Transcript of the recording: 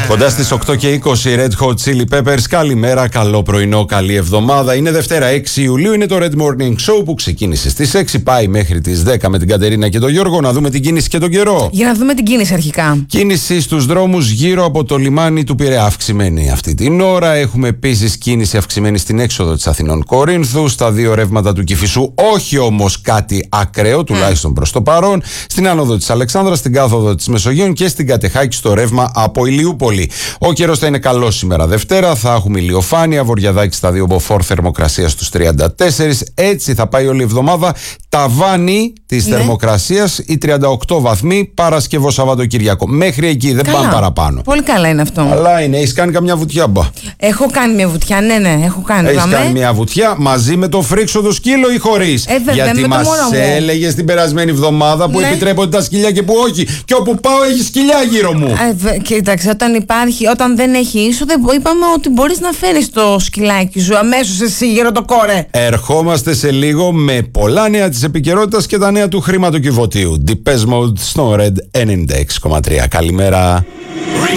Κοντά στις 8 και 20 Red Hot Chili Peppers. Καλημέρα, καλό πρωινό, καλή εβδομάδα. Είναι Δευτέρα 6 Ιουλίου, είναι το Red Morning Show που ξεκίνησε στις 6, πάει μέχρι τις 10 με την Κατερίνα και τον Γιώργο. Να δούμε την κίνηση και τον καιρό. Για να δούμε την κίνηση αρχικά. Κίνηση στους δρόμους γύρω από το λιμάνι του Πειραιά αυξημένη αυτή την ώρα. Έχουμε επίσης κίνηση αυξημένη στην έξοδο της Αθηνών Κορίνθου, στα δύο ρεύματα του Κηφισού. Όχι όμως κάτι ακραίο, τουλάχιστον προς το παρόν. Στην άνοδο της Αλεξάνδρας, στην κάθοδο της Μεσογείων και στην Κατεχάκη στο ρεύμα από Ηλιούπολη. Ο καιρός θα είναι καλός σήμερα Δευτέρα. Θα έχουμε ηλιοφάνεια, Βορειαδάκη στα 2 μποφόρ, θερμοκρασία στους 34. Έτσι θα πάει όλη η εβδομάδα. Ταβάνι της θερμοκρασίας οι 38 βαθμοί Παρασκευό Σαββατοκύριακο. Μέχρι εκεί δεν πάμε παραπάνω. Πολύ καλά είναι αυτό. Αλλά είναι. Έχεις κάνει καμιά βουτιά, μπα? Έχω κάνει μια βουτιά, ναι, έχω κάνει. Έχεις κάνει μια βουτιά μαζί με το φρίξοδο σκύλο ή χωρίς? Γιατί μας έλεγες την περασμένη εβδομάδα που επιτρέπονται τα σκυλιά και που όχι. Και όπου πάω έχει σκυλιά γύρω μου. Κοίταξε, όταν δεν έχει είσοδο, είπαμε ότι μπορείς να φέρεις το σκυλάκι σου αμέσως εσύ γύρω το κόρε. Ερχόμαστε σε λίγο με πολλά νέα της επικαιρότητας και τα νέα του χρηματοκιβωτίου. Depeche Mode στο Red 96,3. Καλημέρα.